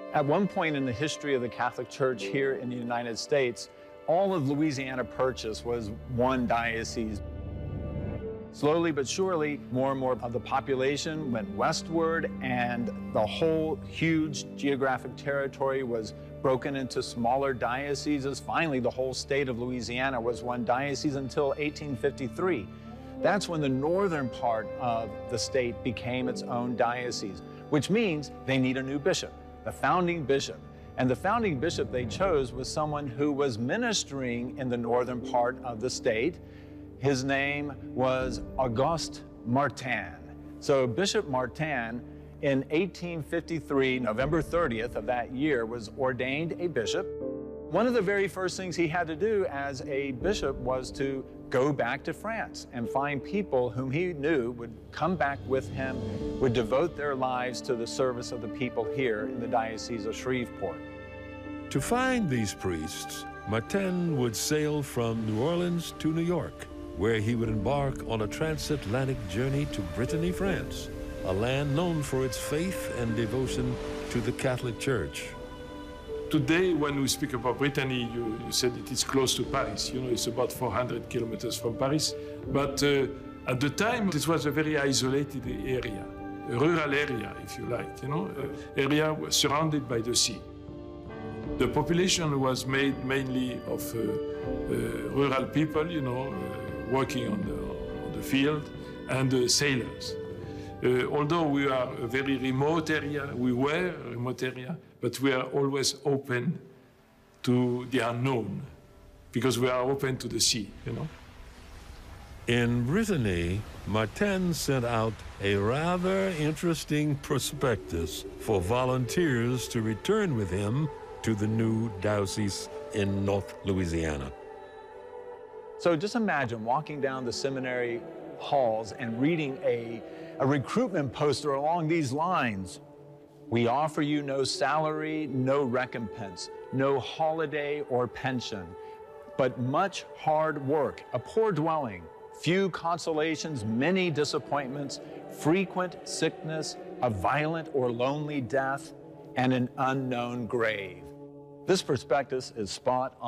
At one point in the history of the Catholic Church here in the United States, all of Louisiana Purchase was one diocese. Slowly but surely, more and more of the population went westward, and the whole huge geographic territory was broken into smaller dioceses. Finally, the whole state of Louisiana was one diocese until 1853. That's when the northern part of the state became its own diocese, which means they need a new bishop, the founding bishop. And the founding bishop they chose was someone who was ministering in the northern part of the state. His name was Auguste Martin. So Bishop Martin, in 1853, November 30th of that year, was ordained a bishop. One of the very first things he had to do as a bishop was to go back to France and find people whom he knew would come back with him, would devote their lives to the service of the people here in the Diocese of Shreveport. To find these priests, Martin would sail from New Orleans to New York, where he would embark on a transatlantic journey to Brittany, France, a land known for its faith and devotion to the Catholic Church. Today, when we speak about Brittany, you said it is close to Paris. You know, it's about 400 kilometers from Paris. But at the time, it was a very isolated area, a rural area, if you like, you know, area surrounded by the sea. The population was made mainly of rural people, you know, working on the field, and sailors. Although we are a very remote area, we were a remote area, but we are always open to the unknown, because we are open to the sea, you know. In Brittany, Martin sent out a rather interesting prospectus for volunteers to return with him to the new diocese in North Louisiana. So just imagine walking down the seminary halls and reading a recruitment poster along these lines. We offer you no salary, no recompense, no holiday or pension, but much hard work, a poor dwelling, few consolations, many disappointments, frequent sickness, a violent or lonely death, and an unknown grave. This prospectus is spot on.